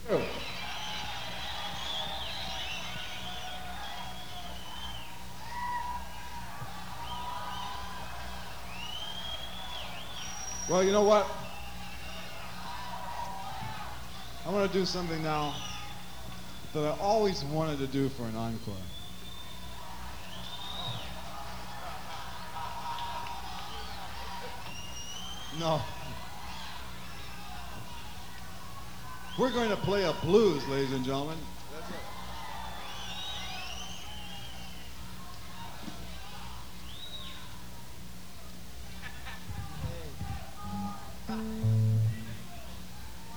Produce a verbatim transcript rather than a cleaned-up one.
Well, you know what? I'm going to do something now that I always wanted to do for an encore. No. We're going to play a blues, ladies and gentlemen.